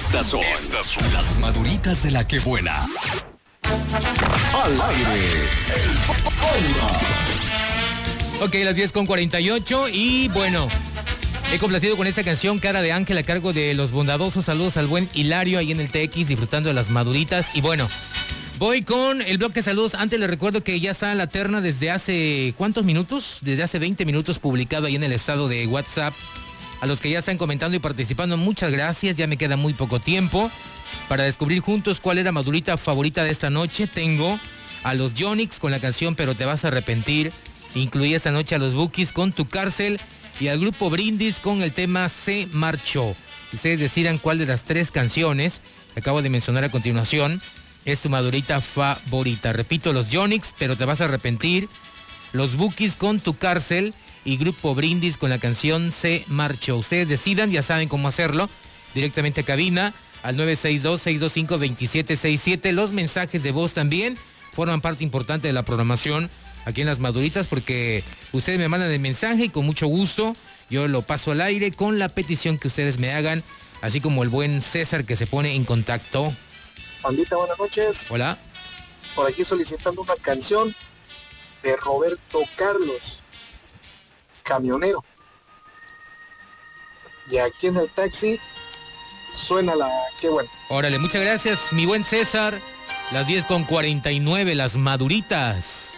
Estas son las maduritas de la que buena. Al aire, el Panda. Ok, las 10:48 y bueno, he complacido con esta canción Cara de Ángel a cargo de Los Bondadosos. Saludos al buen Hilario ahí en el TX disfrutando de las maduritas. Y bueno, voy con el bloque de saludos. Antes les recuerdo que ya está en la terna desde hace, ¿cuántos minutos? Desde hace 20 minutos publicado ahí en el estado de WhatsApp. A los que ya están comentando y participando, muchas gracias. Ya me queda muy poco tiempo para descubrir juntos cuál era madurita favorita de esta noche. Tengo a los Yonix con la canción Pero te vas a arrepentir. Incluí esta noche a los Bukis con Tu Cárcel y al grupo Brindis con el tema Se Marchó. Ustedes decidan cuál de las tres canciones que acabo de mencionar a continuación es tu madurita favorita. Repito, los Yonix, Pero te vas a arrepentir, los Bukis con Tu Cárcel y grupo Brindis con la canción Se Marchó. Ustedes decidan, ya saben cómo hacerlo, directamente a cabina al 962-625-2767. Los mensajes de voz también forman parte importante de la programación aquí en Las Maduritas, porque ustedes me mandan el mensaje y con mucho gusto yo lo paso al aire con la petición que ustedes me hagan, así como el buen César que se pone en contacto. Pandita, buenas noches. Hola. Por aquí solicitando una canción de Roberto Carlos, Camionero. Y aquí en el taxi suena la... Qué bueno. Órale, muchas gracias, mi buen César. Las 10:49, Las Maduritas.